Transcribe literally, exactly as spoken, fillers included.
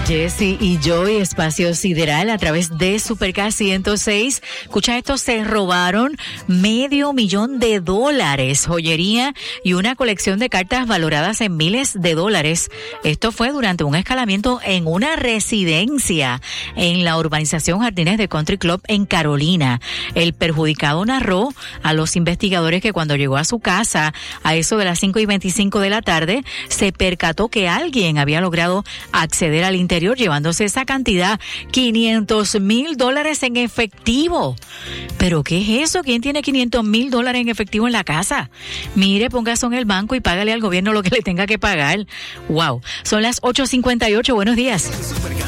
Jessy y Joy, Espacio Sideral, a través de Supercar ciento seis. Escucha esto, se robaron medio millón de dólares, joyería y una colección de cartas valoradas en miles de dólares. Esto fue durante un escalamiento en una residencia en la urbanización Jardines de Country Club en Carolina. El perjudicado narró a los investigadores que cuando llegó a su casa a eso de las cinco y veinticinco de la tarde, se percató que alguien había logrado acceder al interior llevándose esa cantidad, quinientos mil dólares en efectivo. ¿Pero qué es eso? ¿Quién tiene quinientos mil dólares en efectivo en la casa? Mire, ponga eso en el banco y págale al gobierno lo que le tenga que pagar. Wow. Son las ocho cincuenta y ocho. Buenos días.